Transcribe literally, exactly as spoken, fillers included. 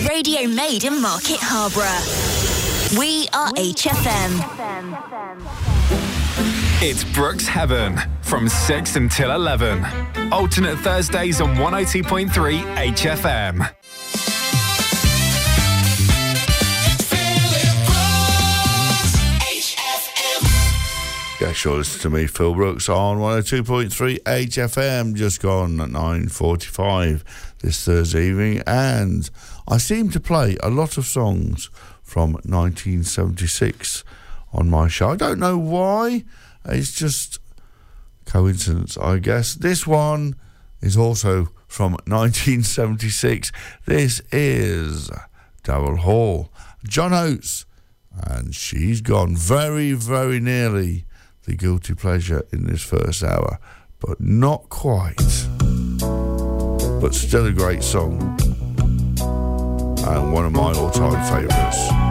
Radio made in Market Harborough. We are H F M. It's Brooks Heaven from six until eleven. Alternate Thursdays on one oh two point three H F M. Yeah, sure, listen to me, Phil Brooks, on one oh two point three H F M, just gone at nine forty-five this Thursday evening, and I seem to play a lot of songs from nineteen seventy-six on my show. I don't know why, it's just coincidence, I guess. This one is also from nineteen seventy-six. This is Daryl Hall, John Oates, and She's Gone. Very, very nearly the guilty pleasure in this first hour, but not quite. But still a great song, and one of my all-time favourites.